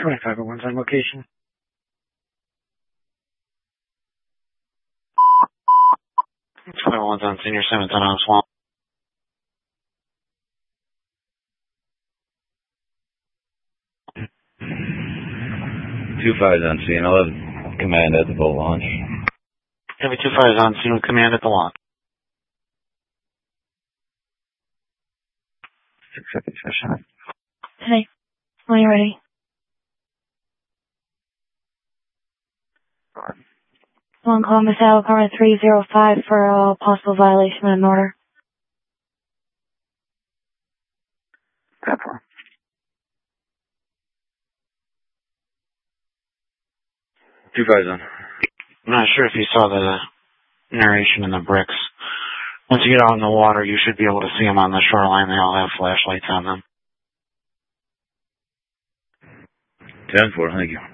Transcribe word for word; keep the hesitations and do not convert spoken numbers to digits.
twenty-five oh one's on location. twenty-five oh one's on Senior seventh on Swamp. Two fives on scene. I'll have command at the boat launch. Heavy two fives on scene with command at the launch. Six seconds for shot. Hey, when you ready? One call, Miss Alabama three zero five for a uh, possible violation of an order. Pepper. Two fives on. I'm not sure if you saw the narration in the bricks. Once you get out in the water, you should be able to see them on the shoreline. They all have flashlights on them. ten four, thank you.